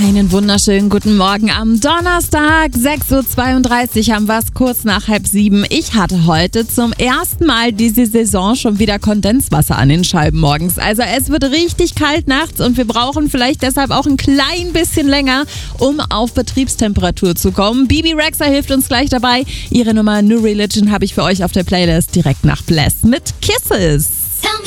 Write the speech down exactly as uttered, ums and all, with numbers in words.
Einen wunderschönen guten Morgen am Donnerstag, sechs Uhr zweiunddreißig haben wir es, kurz nach halb sieben. Ich hatte heute zum ersten Mal diese Saison schon wieder Kondenswasser an den Scheiben morgens. Also es wird richtig kalt nachts und wir brauchen vielleicht deshalb auch ein klein bisschen länger, um auf Betriebstemperatur zu kommen. Bebe Rexha hilft uns gleich dabei. Ihre Nummer New Religion habe ich für euch auf der Playlist direkt nach Bless mit Kisses.